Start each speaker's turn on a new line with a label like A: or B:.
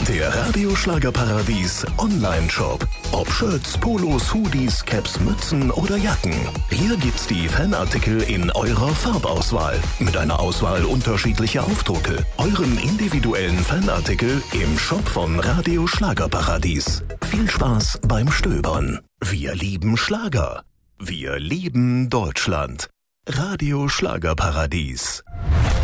A: Der Radio Schlagerparadies Online-Shop. Ob Shirts, Polos, Hoodies, Caps, Mützen oder Jacken. Hier gibt's die Fanartikel in eurer Farbauswahl. Mit einer Auswahl unterschiedlicher Aufdrucke. Euren individuellen Fanartikel im Shop von Radio Schlagerparadies. Viel Spaß beim Stöbern. Wir lieben Schlager. Wir lieben Deutschland. Radio Schlagerparadies.